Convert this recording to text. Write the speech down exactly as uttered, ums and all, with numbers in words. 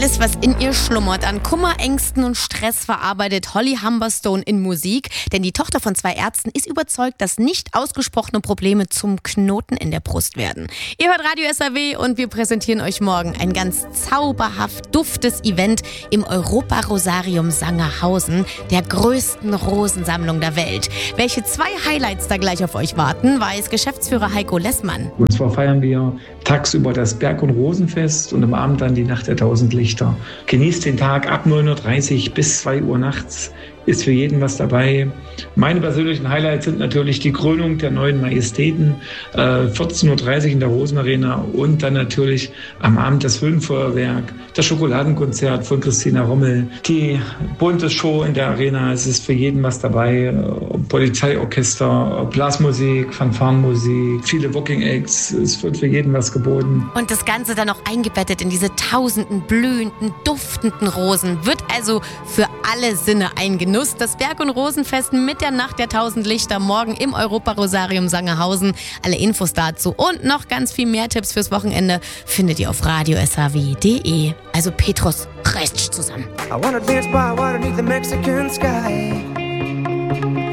Alles, was in ihr schlummert, an Kummer, Ängsten und Stress verarbeitet Holly Humberstone in Musik. Denn die Tochter von zwei Ärzten ist überzeugt, dass nicht ausgesprochene Probleme zum Knoten in der Brust werden. Ihr hört Radio S R W und wir präsentieren euch morgen ein ganz zauberhaft duftes Event im Europa-Rosarium Sangerhausen, der größten Rosensammlung der Welt. Welche zwei Highlights da gleich auf euch warten, weiß Geschäftsführer Heiko Lessmann. Und zwar feiern wir tagsüber das Berg- und Rosenfest und am Abend dann die Nacht der tausend Lichter. Genießt den Tag ab neun Uhr dreißig bis zwei Uhr nachts. Ist für jeden was dabei. Meine persönlichen Highlights sind natürlich die Krönung der neuen Majestäten, äh, vierzehn Uhr dreißig in der Rosenarena und dann natürlich am Abend das Höhenfeuerwerk, das Schokoladenkonzert von Christina Rommel, die bunte Show in der Arena. Es ist für jeden was dabei. Polizeiorchester, Blasmusik, Fanfarenmusik, viele Walking Acts. Es wird für jeden was geboten. Und das Ganze dann noch eingebettet in diese tausenden blühenden, duftenden Rosen. Wird also für alle Sinne ein Genuss. Das Berg- und Rosenfest mit der Nacht der tausend Lichter morgen im Europa-Rosarium Sangerhausen. Alle Infos dazu und noch ganz viel mehr Tipps fürs Wochenende findet ihr auf radio s h w punkt d e. Also Petrus, reißt zusammen. I wanna dance by water beneath the Mexican sky.